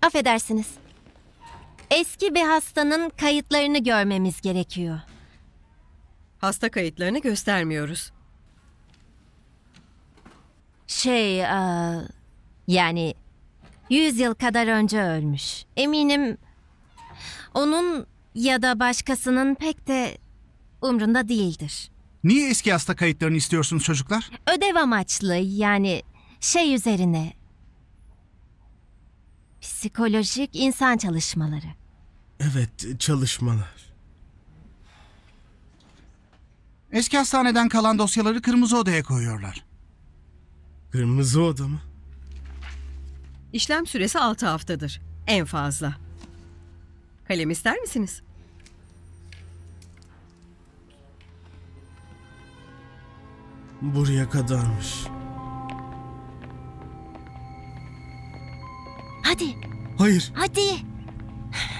Affedersiniz. Eski bir hastanın kayıtlarını görmemiz gerekiyor. Hasta kayıtlarını göstermiyoruz. Yani 100 yıl kadar önce ölmüş. Eminim onun ya da başkasının pek de umrunda değildir. Niye eski hasta kayıtlarını istiyorsunuz çocuklar? Ödev amaçlı, yani üzerine. Psikolojik insan çalışmaları. Evet, çalışmalar. Eski hastaneden kalan dosyaları kırmızı odaya koyuyorlar. Kırmızı oda mı? İşlem süresi 6 haftadır. En fazla. Kalem ister misiniz? Buraya kadarmış. Hadi, Hayır. hadi.